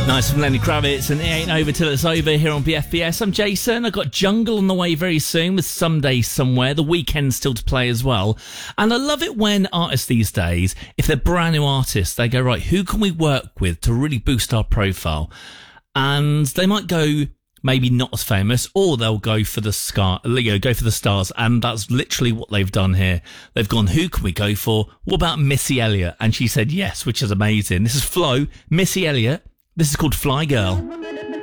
Nice from Lenny Kravitz, and it ain't over till it's over here on BFBS. I'm Jason. I've got Jungle on the way very soon with Someday Somewhere. The Weekend still to play as well. And I love it when artists these days, if they're brand new artists, they go, right, who can we work with to really boost our profile? And they might go maybe not as famous, or they'll go for the stars, and that's literally what they've done here. They've gone, who can we go for? What about Missy Elliott? And she said yes, which is amazing. This is Flo, Missy Elliott. This is called Fly Girl.